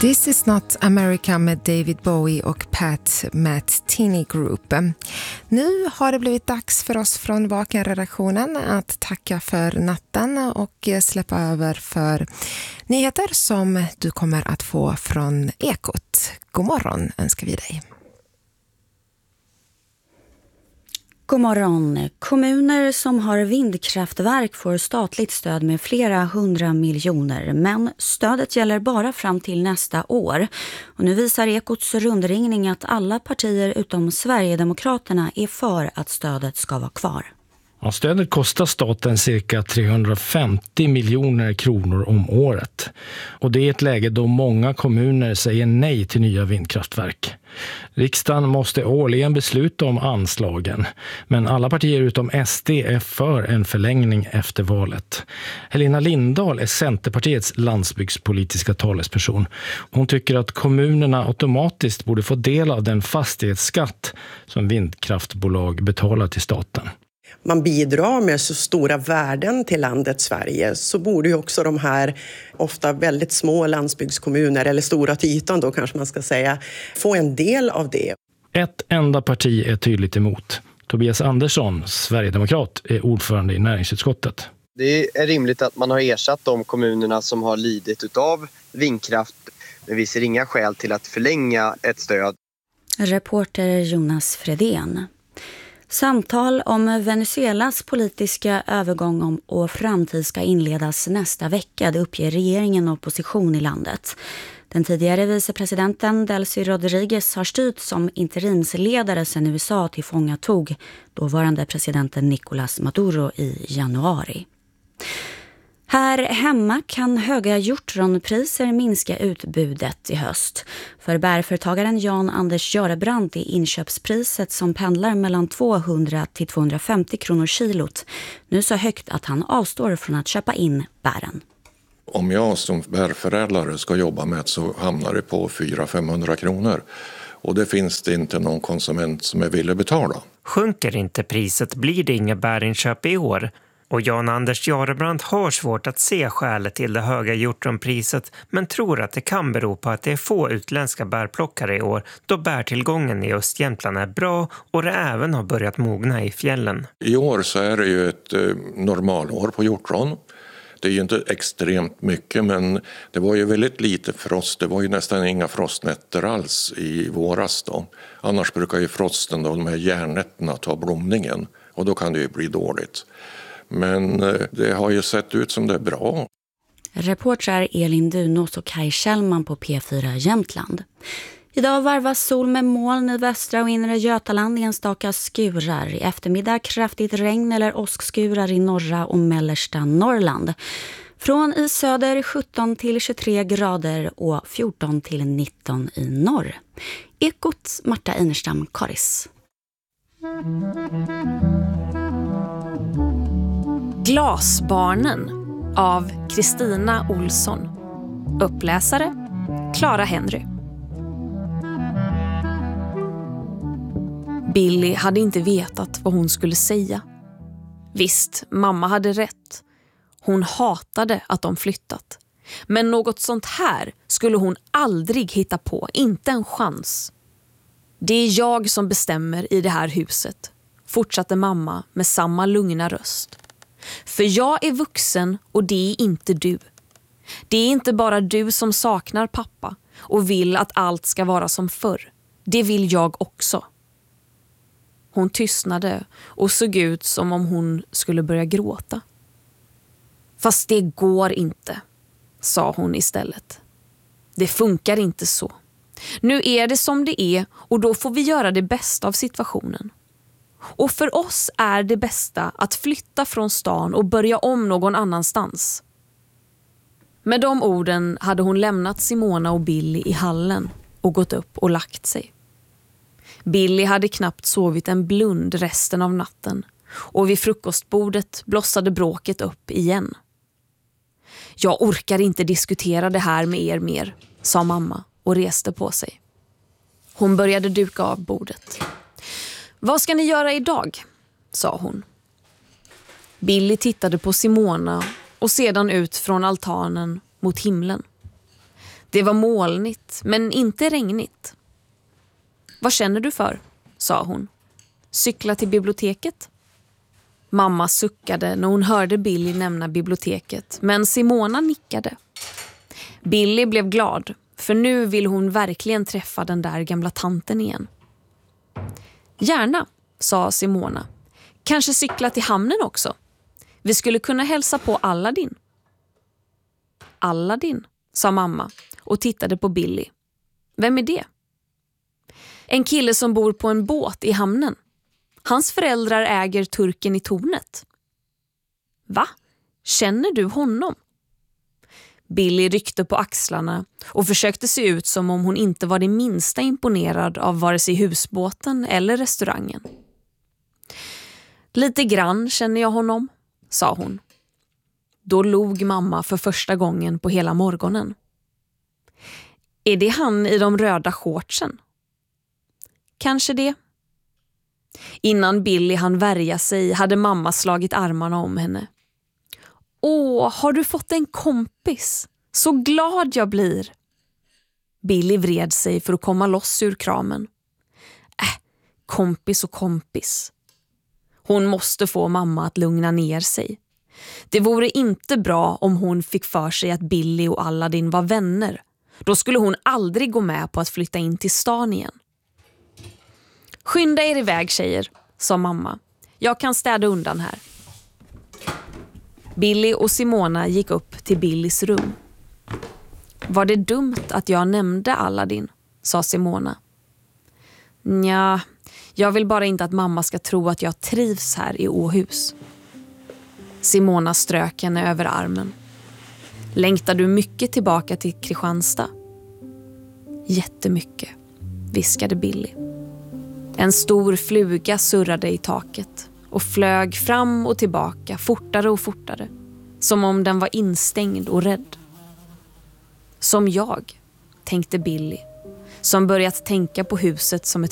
This is not America med David Bowie och Pat Metheny Group. Nu har det blivit dags för oss från Vaken-redaktionen att tacka för natten och släppa över för nyheter som du kommer att få från Ekot. God morgon önskar vi dig. God morgon. Kommuner som har vindkraftverk får statligt stöd med flera 100 miljoner, men stödet gäller bara fram till nästa år. Och nu visar Ekots rundringning att alla partier utom Sverigedemokraterna är för att stödet ska vara kvar. Ja, stödet kostar staten cirka 350 miljoner kronor om året. Och det är ett läge då många kommuner säger nej till nya vindkraftverk. Riksdagen måste årligen besluta om anslagen, men alla partier utom SD är för en förlängning efter valet. Helena Lindahl är Centerpartiets landsbygdspolitiska talesperson. Hon tycker att kommunerna automatiskt borde få del av den fastighetsskatt som vindkraftbolag betalar till staten. Man bidrar med så stora värden till landet Sverige, så borde ju också de här ofta väldigt små landsbygdskommuner, eller stora till ytan då kanske man ska säga, få en del av det. Ett enda parti är tydligt emot. Tobias Andersson, Sverigedemokrat, är ordförande i näringsutskottet. Det är rimligt att man har ersatt de kommunerna som har lidit utav vindkraft, men vi ser inga skäl till att förlänga ett stöd. Reporter Jonas Fredén. Samtal om Venezuelas politiska övergång och framtid ska inledas nästa vecka. Det uppger regeringen och opposition i landet. Den tidigare vicepresidenten Delcy Rodriguez har styrt som interimsledare sedan USA tillfångatog dåvarande presidenten Nicolás Maduro i januari. Här hemma kan höga hjortronpriser minska utbudet i höst. För bärföretagaren Jan Anders Görebrandt är inköpspriset som pendlar mellan 200 till 250 kronor kilot nu så högt att han avstår från att köpa in bären. Om jag som bärförädlare ska jobba med så hamnar det på 400-500 kronor. Och det finns det inte någon konsument som är villig betala. Sjunker inte priset blir det inga bärinköp i år. Och Jan Anders Görebrandt har svårt att se skälet till det höga hjortronpriset, men tror att det kan bero på att det är få utländska bärplockare i år, då bärtillgången i Östjämtland är bra och det även har börjat mogna i fjällen. I år så är det ju ett normalår på hjortron. Det är ju inte extremt mycket, men det var ju väldigt lite frost. Det var ju nästan inga frostnätter alls i våras då. Annars brukar ju frosten, då, de här järnnätterna, ta blomningen och då kan det ju bli dåligt. Men det har ju sett ut som det är bra. Reportrar Elin Dunås och Kaj Kjellman på P4 Jämtland. Idag varvas sol med moln i västra och inre Götaland i enstaka skurar. I eftermiddag kraftigt regn eller åskskurar i norra och mellersta Norrland. Från i söder 17 till 23 grader och 14 till 19 i norr. Ekot Marta Einerstam Karis. Glasbarnen av Kristina Olsson. Uppläsare Clara Henry. Billy hade inte vetat vad hon skulle säga. Visst, mamma hade rätt. Hon hatade att de flyttat. Men något sånt här skulle hon aldrig hitta på, inte en chans. Det är jag som bestämmer i det här huset, fortsatte mamma med samma lugna röst. För jag är vuxen och det är inte du. Det är inte bara du som saknar pappa och vill att allt ska vara som förr. Det vill jag också. Hon tystnade och såg ut som om hon skulle börja gråta. Fast det går inte, sa hon istället. Det funkar inte så. Nu är det som det är och då får vi göra det bästa av situationen. Och för oss är det bästa att flytta från stan och börja om någon annanstans. Med de orden hade hon lämnat Simona och Billy i hallen och gått upp och lagt sig. Billy hade knappt sovit en blund resten av natten och vid frukostbordet blossade bråket upp igen. Jag orkar inte diskutera det här med er mer, sa mamma och reste på sig. Hon började duka av bordet. Vad ska ni göra idag? Sa hon. Billy tittade på Simona och sedan ut från altanen mot himlen. Det var molnigt, men inte regnigt. Vad känner du för? Sa hon. Cykla till biblioteket? Mamma suckade när hon hörde Billy nämna biblioteket, men Simona nickade. Billy blev glad, för nu vill hon verkligen träffa den där gamla tanten igen. Gärna, sa Simona. Kanske cykla till hamnen också. Vi skulle kunna hälsa på Aladdin. Aladdin, sa mamma och tittade på Billy. Vem är det? En kille som bor på en båt i hamnen. Hans föräldrar äger turken i tornet. Va? Känner du honom? Billy ryckte på axlarna och försökte se ut som om hon inte var det minsta imponerad av vare sig husbåten eller restaurangen. Lite grann känner jag honom, sa hon. Då log mamma för första gången på hela morgonen. Är det han i de röda shortsen? Kanske det. Innan Billy hann värja sig hade mamma slagit armarna om henne. Åh, har du fått en kompis? Så glad jag blir. Billy vred sig för att komma loss ur kramen. Kompis och kompis. Hon måste få mamma att lugna ner sig. Det vore inte bra om hon fick för sig att Billy och Aladdin var vänner. Då skulle hon aldrig gå med på att flytta in till stan igen. Skynda er iväg, tjejer, sa mamma. Jag kan städa undan här. Billy och Simona gick upp till Billys rum. Var det dumt att jag nämnde Aladdin, sa Simona. Nja, jag vill bara inte att mamma ska tro att jag trivs här i Åhus. Simona strök henne över armen. Längtar du mycket tillbaka till Kristianstad? Jättemycket, viskade Billy. En stor fluga surrade i taket och flög fram och tillbaka fortare och fortare, som om den var instängd och rädd. Som jag, tänkte Billy, som börjat tänka på huset som ett